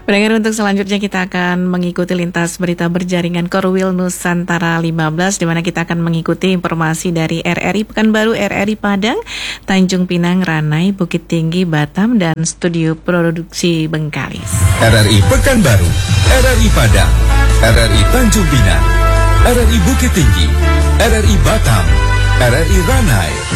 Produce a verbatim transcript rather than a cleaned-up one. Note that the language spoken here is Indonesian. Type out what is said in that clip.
Pendengar, untuk selanjutnya kita akan mengikuti lintas berita berjaringan Korwil Nusantara lima belas, di mana kita akan mengikuti informasi dari R R I Pekanbaru, R R I Padang, Tanjung Pinang, Ranai, Bukit Tinggi, Batam, dan Studio Produksi Bengkalis. R R I Pekanbaru, R R I Padang, R R I Tanjung Pinang, R R I Bukit Tinggi, R R I Batam, R R I Ranai.